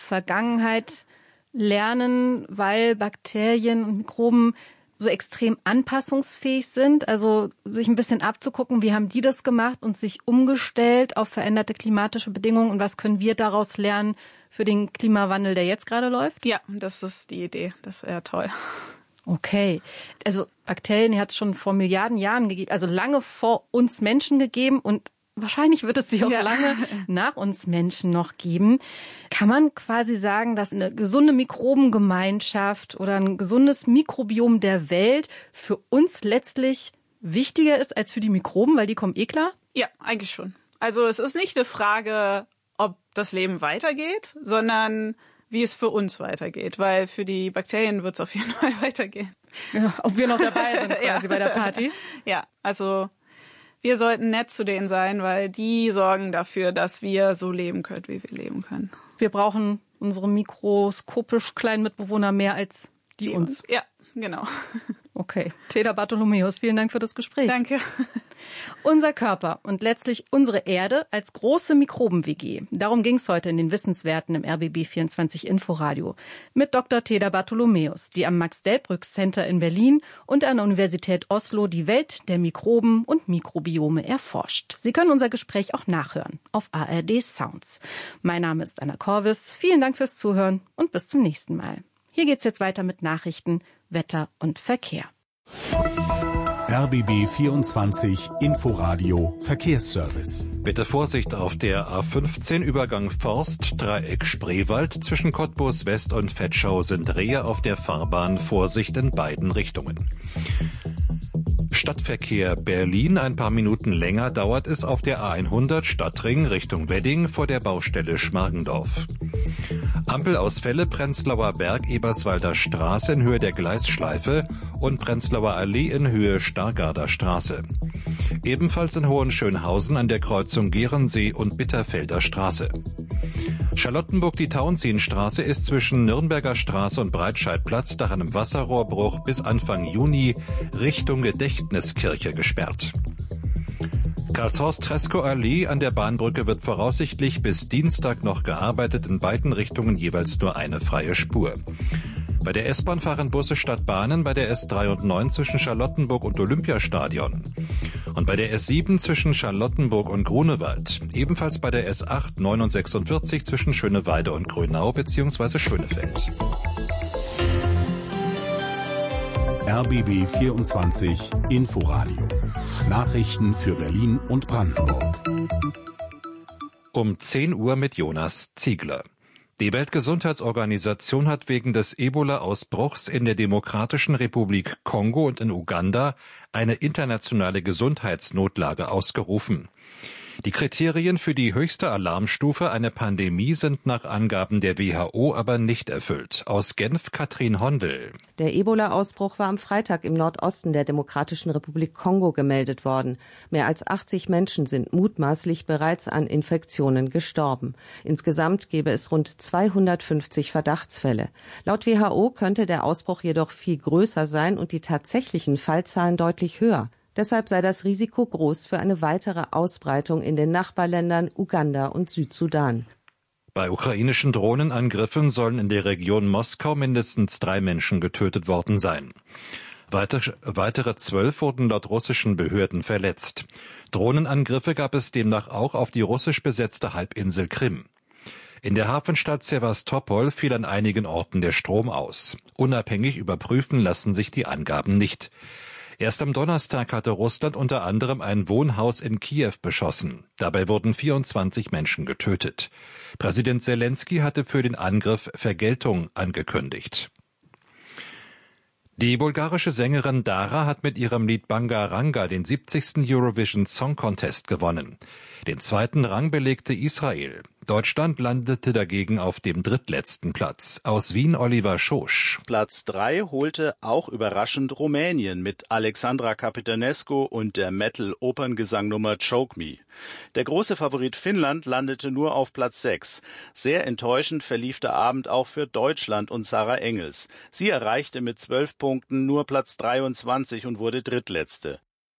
Vergangenheit lernen, weil Bakterien und Mikroben so extrem anpassungsfähig sind, also sich ein bisschen abzugucken, wie haben die das gemacht und sich umgestellt auf veränderte klimatische Bedingungen und was können wir daraus lernen für den Klimawandel, der jetzt gerade läuft? Ja, das ist die Idee. Das wäre toll. Okay. Also Bakterien hat es schon vor Milliarden Jahren gegeben, also lange vor uns Menschen gegeben und wahrscheinlich wird es sie auch lange nach uns Menschen noch geben. Kann man quasi sagen, dass eine gesunde Mikrobengemeinschaft oder ein gesundes Mikrobiom der Welt für uns letztlich wichtiger ist als für die Mikroben, weil die kommen klar? Ja, eigentlich schon. Also es ist nicht eine Frage, ob das Leben weitergeht, sondern wie es für uns weitergeht, weil für die Bakterien wird es auf jeden Fall weitergehen. Ja, ob wir noch dabei sind quasi bei der Party. Ja, also wir sollten nett zu denen sein, weil die sorgen dafür, dass wir so leben können, wie wir leben können. Wir brauchen unsere mikroskopisch kleinen Mitbewohner mehr als die uns. Ja, genau. Okay. Teda Bartholomäus, vielen Dank für das Gespräch. Danke. Unser Körper und letztlich unsere Erde als große Mikroben-WG. Darum ging es heute in den Wissenswerten im RBB24 Inforadio mit Dr. Teda Bartholomäus, die am Max-Delbrück-Center in Berlin und an der Universität Oslo die Welt der Mikroben und Mikrobiome erforscht. Sie können unser Gespräch auch nachhören auf ARD Sounds. Mein Name ist Anna Korvis. Vielen Dank fürs Zuhören und bis zum nächsten Mal. Hier geht's jetzt weiter mit Nachrichten, Wetter und Verkehr. RBB 24 Inforadio Verkehrsservice. Bitte Vorsicht auf der A15 Übergang Forst, Dreieck Spreewald. Zwischen Cottbus West und Vetschau sind Rehe auf der Fahrbahn. Vorsicht in beiden Richtungen. Stadtverkehr Berlin. Ein paar Minuten länger dauert es auf der A100 Stadtring Richtung Wedding vor der Baustelle Schmargendorf. Ampelausfälle Prenzlauer Berg, Eberswalder Straße in Höhe der Gleisschleife und Prenzlauer Allee in Höhe Stargarder Straße. Ebenfalls in Hohenschönhausen an der Kreuzung Gerensee und Bitterfelder Straße. Charlottenburg, die Tauentzienstraße ist zwischen Nürnberger Straße und Breitscheidplatz nach einem Wasserrohrbruch bis Anfang Juni Richtung Gedächtniskirche gesperrt. Karlshorst-Treschow-Allee an der Bahnbrücke wird voraussichtlich bis Dienstag noch gearbeitet, in beiden Richtungen jeweils nur eine freie Spur. Bei der S-Bahn fahren Busse statt Bahnen bei der S3 und 9 zwischen Charlottenburg und Olympiastadion. Und bei der S7 zwischen Charlottenburg und Grunewald. Ebenfalls bei der S8, 9 und 46 zwischen Schöneweide und Grünau bzw. Schönefeld. RBB 24 Inforadio. Nachrichten für Berlin und Brandenburg. Um 10 Uhr mit Jonas Ziegler. Die Weltgesundheitsorganisation hat wegen des Ebola-Ausbruchs in der Demokratischen Republik Kongo und in Uganda eine internationale Gesundheitsnotlage ausgerufen. Die Kriterien für die höchste Alarmstufe, eine Pandemie, sind nach Angaben der WHO aber nicht erfüllt. Aus Genf Katrin Hondel. Der Ebola-Ausbruch war am Freitag im Nordosten der Demokratischen Republik Kongo gemeldet worden. Mehr als 80 Menschen sind mutmaßlich bereits an Infektionen gestorben. Insgesamt gäbe es rund 250 Verdachtsfälle. Laut WHO könnte der Ausbruch jedoch viel größer sein und die tatsächlichen Fallzahlen deutlich höher. Deshalb sei das Risiko groß für eine weitere Ausbreitung in den Nachbarländern Uganda und Südsudan. Bei ukrainischen Drohnenangriffen sollen in der Region Moskau mindestens 3 Menschen getötet worden sein. Weitere 12 wurden laut russischen Behörden verletzt. Drohnenangriffe gab es demnach auch auf die russisch besetzte Halbinsel Krim. In der Hafenstadt Sewastopol fiel an einigen Orten der Strom aus. Unabhängig überprüfen lassen sich die Angaben nicht. Erst am Donnerstag hatte Russland unter anderem ein Wohnhaus in Kiew beschossen. Dabei wurden 24 Menschen getötet. Präsident Selensky hatte für den Angriff Vergeltung angekündigt. Die bulgarische Sängerin Dara hat mit ihrem Lied Bangaranga den 70. Eurovision Song Contest gewonnen. Den zweiten Rang belegte Israel. Deutschland landete dagegen auf dem drittletzten Platz. Aus Wien Oliver Schosch. Platz 3 holte auch überraschend Rumänien mit Alexandra Capitanescu und der Metal-Operngesangnummer Choke Me. Der große Favorit Finnland landete nur auf Platz 6. Sehr enttäuschend verlief der Abend auch für Deutschland und Sarah Engels. Sie erreichte mit 12 Punkten nur Platz 23 und wurde drittletzte.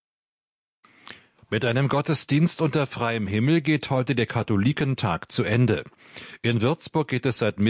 Mit einem Gottesdienst unter freiem Himmel geht heute der Katholikentag zu Ende. In Würzburg geht es seit